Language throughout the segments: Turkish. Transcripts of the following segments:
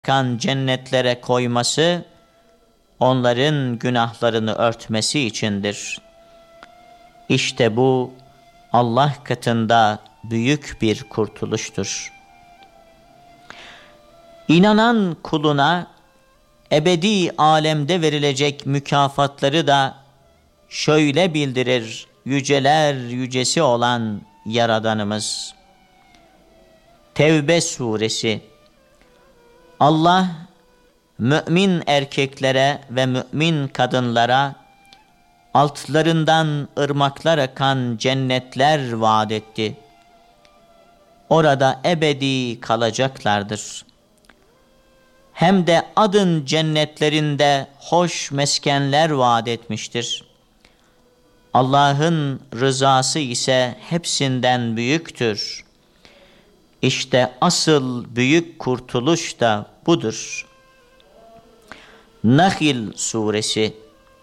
kan cennetlere koyması, onların günahlarını örtmesi içindir. İşte bu Allah katında büyük bir kurtuluştur. İnanan kuluna ebedi alemde verilecek mükafatları da şöyle bildirir yüceler yücesi olan Yaradanımız. Tevbe suresi. Allah mümin erkeklere ve mümin kadınlara altlarından ırmaklar akan cennetler vaat etti. Orada ebedi kalacaklardır. Hem de adın cennetlerinde hoş meskenler vaat etmiştir. Allah'ın rızası ise hepsinden büyüktür. İşte asıl büyük kurtuluş da budur. Nahl suresi.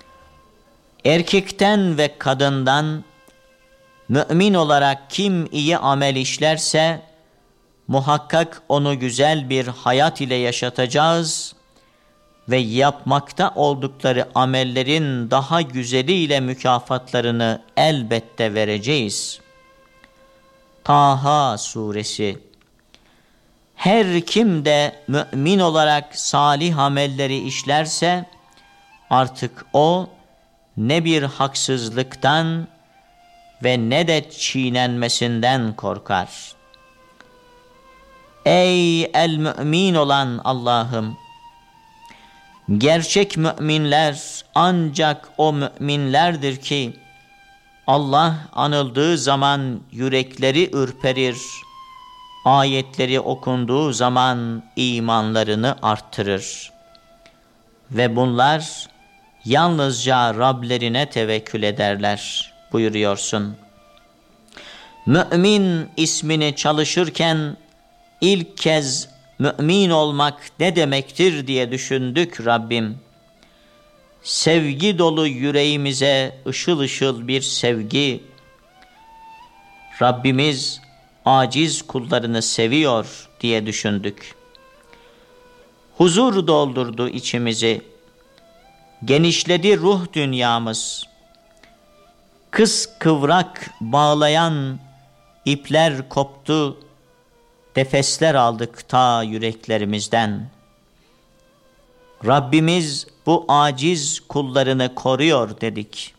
Erkekten ve kadından mümin olarak kim iyi amel işlerse muhakkak onu güzel bir hayat ile yaşatacağız ve yapmakta oldukları amellerin daha güzeliyle mükafatlarını elbette vereceğiz. Taha suresi. Her kim de mümin olarak salih amelleri işlerse artık o ne bir haksızlıktan ve ne de çiğnenmesinden korkar. Ey el mümin olan Allah'ım! Gerçek müminler ancak o müminlerdir ki Allah anıldığı zaman yürekleri ürperir, ayetleri okunduğu zaman imanlarını arttırır. Ve bunlar yalnızca Rablerine tevekkül ederler buyuruyorsun. Mümin ismini çalışırken ilk kez mümin olmak ne demektir diye düşündük Rabbim. Sevgi dolu yüreğimize ışıl ışıl bir sevgi. Rabbimiz aciz kullarını seviyor diye düşündük. Huzur doldurdu içimizi. Genişledi ruh dünyamız. Kıskıvrak bağlayan ipler koptu. Nefesler aldık ta yüreklerimizden. Rabbimiz bu aciz kullarını koruyor dedik.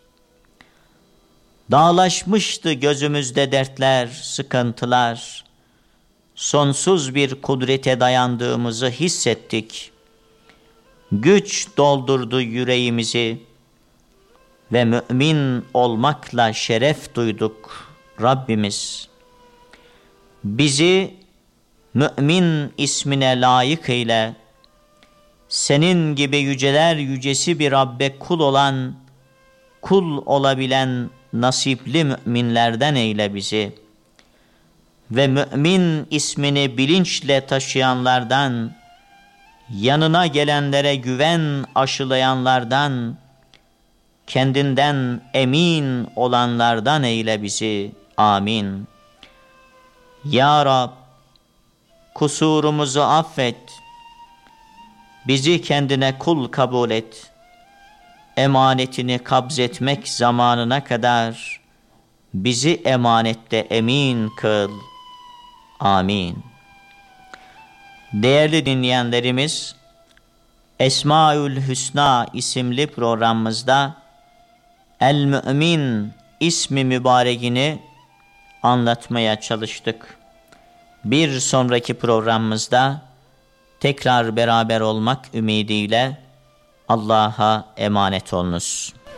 Dağlaşmıştı gözümüzde dertler, sıkıntılar. Sonsuz bir kudrete dayandığımızı hissettik. Güç doldurdu yüreğimizi ve mümin olmakla şeref duyduk Rabbimiz. Bizi mümin ismine layık eyle, senin gibi yüceler yücesi bir Rabbe kul olabilen nasipli müminlerden eyle bizi. Ve mümin ismini bilinçle taşıyanlardan, yanına gelenlere güven aşılayanlardan, kendinden emin olanlardan eyle bizi. Amin. Ya Rab, kusurumuzu affet, bizi kendine kul kabul et, emanetini kabzetmek zamanına kadar bizi emanette emin kıl. Amin. Değerli dinleyenlerimiz, Esmaül Hüsna isimli programımızda El Mümin ismi mübarekini anlatmaya çalıştık. Bir sonraki programımızda tekrar beraber olmak ümidiyle Allah'a emanet olunuz.